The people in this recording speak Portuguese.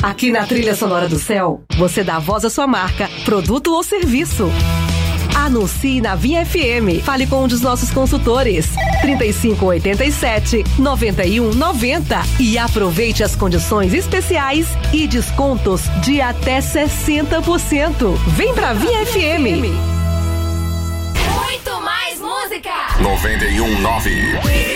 Aqui na Trilha Sonora do Céu, você dá voz à sua marca, produto ou serviço. Anuncie na Vinha FM. Fale com um dos nossos consultores. 3587-9190. E aproveite as condições especiais e descontos de até 60%. Vem pra Vinha FM. Muito mais música. 91.9.